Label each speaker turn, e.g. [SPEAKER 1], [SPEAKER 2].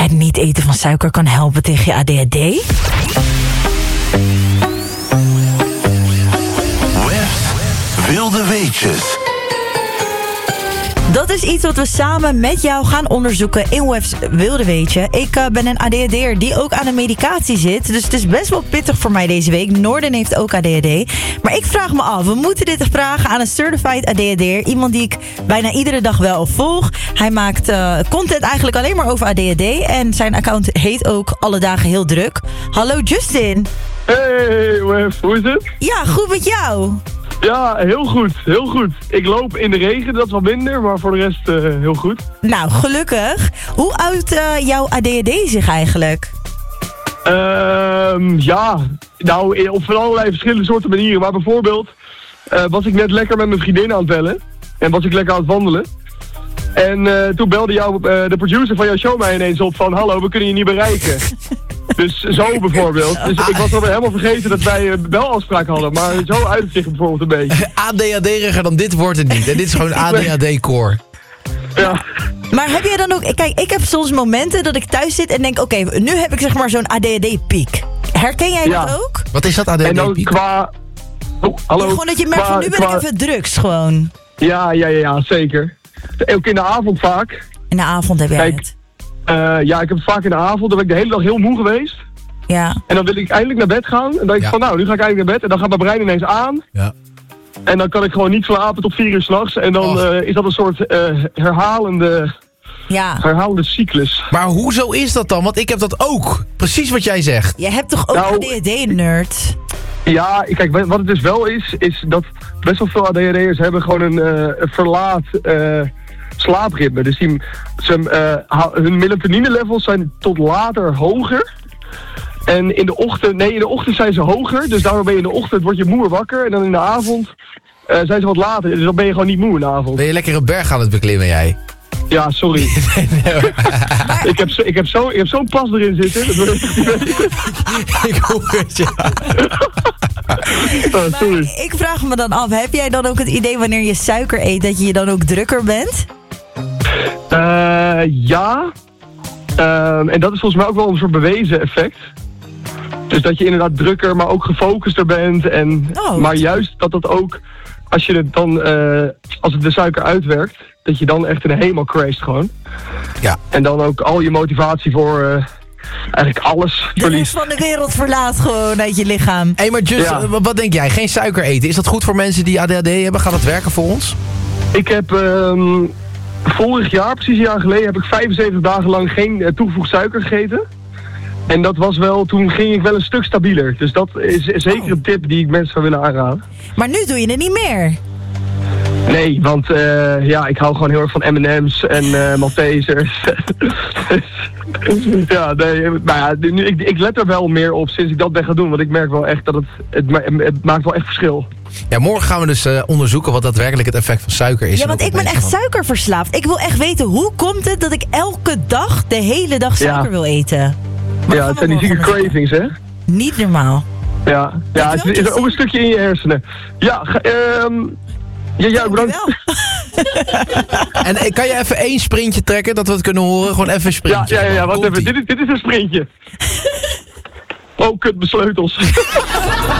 [SPEAKER 1] het niet eten van suiker kan helpen tegen je ADHD?
[SPEAKER 2] Wilde weetjes.
[SPEAKER 1] Dat is iets wat we samen met jou gaan onderzoeken in Wef's Wilde Weetje. Ik ben een ADHD'er die ook aan de medicatie zit. Dus het is best wel pittig voor mij deze week. Noorden heeft ook ADHD. Maar ik vraag me af, we moeten dit vragen aan een certified ADHD'er. Iemand die ik bijna iedere dag wel volg. Hij maakt content eigenlijk alleen maar over ADHD. En zijn account heet ook Alle Dagen Heel Druk. Hallo Justin.
[SPEAKER 3] Hey Wef, hoe is het?
[SPEAKER 1] Ja, goed met jou.
[SPEAKER 3] Ja, heel goed, heel goed. Ik loop in de regen, dat is wat minder, maar voor de rest heel goed.
[SPEAKER 1] Nou, gelukkig. Hoe uit jouw ADHD zich eigenlijk?
[SPEAKER 3] Ja, nou op van allerlei verschillende soorten manieren. Maar bijvoorbeeld was ik net lekker met mijn vriendin aan het bellen. En was ik lekker aan het wandelen. En toen belde de producer van jouw show mij ineens op van... Hallo, we kunnen je niet bereiken. Dus zo bijvoorbeeld. Dus ik was alweer helemaal vergeten dat wij belafspraak hadden. Maar zo uit het zich bijvoorbeeld een beetje.
[SPEAKER 4] ADHD-riger dan dit wordt het niet. En dit is gewoon ADHD-core.
[SPEAKER 3] Ja.
[SPEAKER 1] Maar heb jij dan ook... Kijk, ik heb soms momenten dat ik thuis zit en denk... Oké, nu heb ik zeg maar zo'n ADHD-piek. Herken jij dat ook?
[SPEAKER 4] Wat is dat ADHD-piek?
[SPEAKER 3] En dan qua... Oh, hallo.
[SPEAKER 1] Gewoon dat je merkt van nu ben ik even drugs gewoon.
[SPEAKER 3] Ja, zeker. Ook in de avond vaak.
[SPEAKER 1] In de avond heb jij het.
[SPEAKER 3] Ja, ik heb het vaak in de avond. Dan ben ik de hele dag heel moe geweest. Ja. En dan wil ik eindelijk naar bed gaan. En dan denk ik van, nou, nu ga ik eindelijk naar bed. En dan gaat mijn brein ineens aan. Ja. En dan kan ik gewoon niet slapen tot 4 uur 's nachts. En dan is dat een soort herhalende cyclus.
[SPEAKER 4] Maar hoezo is dat dan? Want ik heb dat ook. Precies wat jij zegt.
[SPEAKER 1] Je hebt toch ook ADHD-nerd?
[SPEAKER 3] Ja, kijk, wat het dus wel is dat best wel veel ADHD'ers hebben gewoon een verlaat... slaapritme. Dus hun melatonine levels zijn tot later hoger. En in de ochtend zijn ze hoger. Dus daarom ben je in de ochtend word je moe wakker. En dan in de avond zijn ze wat later. Dus dan ben je gewoon niet moe in de avond.
[SPEAKER 4] Ben je lekker een berg aan het beklimmen, jij?
[SPEAKER 3] Ja, sorry. Ik heb zo'n pas erin zitten. Dat wil ik niet weten.
[SPEAKER 4] Ik hoor het, ja.
[SPEAKER 3] Sorry.
[SPEAKER 1] Ik vraag me dan af, heb jij dan ook het idee wanneer je suiker eet dat je dan ook drukker bent?
[SPEAKER 3] Ja. En dat is volgens mij ook wel een soort bewezen effect. Dus dat je inderdaad drukker, maar ook gefocuster bent. Maar juist dat ook, als je het dan, als het de suiker uitwerkt, dat je dan echt in een helemaal crasht gewoon. Ja. En dan ook al je motivatie voor eigenlijk alles verliest.
[SPEAKER 1] De rest van de wereld verlaat gewoon uit je lichaam.
[SPEAKER 4] Hé, maar Just, wat denk jij? Geen suiker eten. Is dat goed voor mensen die ADHD hebben? Gaat dat werken voor ons?
[SPEAKER 3] Ik heb... vorig jaar, precies een jaar geleden, heb ik 75 dagen lang geen toegevoegd suiker gegeten. En dat was wel, toen ging ik wel een stuk stabieler. Dus dat is zeker een tip die ik mensen zou willen aanraden.
[SPEAKER 1] Maar nu doe je het niet meer.
[SPEAKER 3] Nee, want ik hou gewoon heel erg van M&M's en Maltesers. Ja, nee, maar ja, ik let er wel meer op sinds ik dat ben gaan doen. Want ik merk wel echt dat het maakt wel echt verschil.
[SPEAKER 4] Ja, morgen gaan we dus onderzoeken wat daadwerkelijk het effect van suiker is.
[SPEAKER 1] Ja, want ik ben echt suikerverslaafd. Ik wil echt weten, hoe komt het dat ik elke dag, de hele dag suiker wil eten? Maar
[SPEAKER 3] ja, het zijn die zieke cravings, hè?
[SPEAKER 1] Niet normaal.
[SPEAKER 3] Ja, het is ook een stukje in je hersenen. Ja, ja, bedankt.
[SPEAKER 4] En kan je even 1 sprintje trekken, dat we het kunnen horen? Gewoon even een sprintje.
[SPEAKER 3] Ja, wacht even. Dit is een sprintje. Oh, kut, mijn sleutels.